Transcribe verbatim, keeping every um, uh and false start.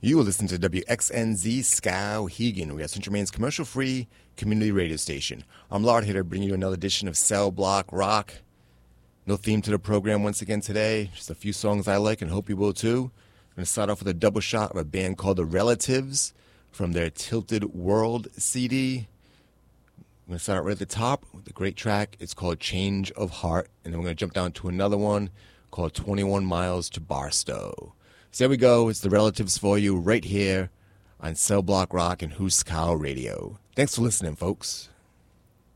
You will listen to W X N Z Skowhegan. We are Central Maine's commercial-free community radio station. I'm Lard Hitter, bringing you another edition of Cell Block Rock. No theme to the program once again today. Just a few songs I like and hope you will too. I'm going to start off with a double shot of a band called The Relatives from their Tilted World C D. I'm going to start out right at the top with a great track. It's called Change of Heart. And then we're going to jump down to another one called twenty-one miles to Barstow. So there we go. It's The Relatives for you right here on Cell Block Rock and Huskow Radio. Thanks for listening, folks.